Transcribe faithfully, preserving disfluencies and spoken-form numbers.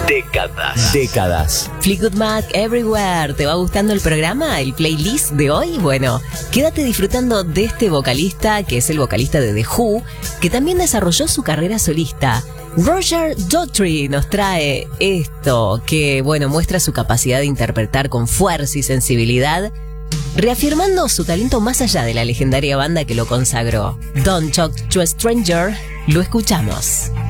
Décadas. Décadas. Fleetwood Mac Everywhere. ¿Te va gustando el programa? ¿El playlist de hoy? Bueno, quédate disfrutando de este vocalista, que es el vocalista de The Who, que también desarrolló su carrera solista. Roger Daltrey nos trae esto, que, bueno, muestra su capacidad de interpretar con fuerza y sensibilidad, reafirmando su talento más allá de la legendaria banda que lo consagró. Don't Talk to a Stranger, lo escuchamos.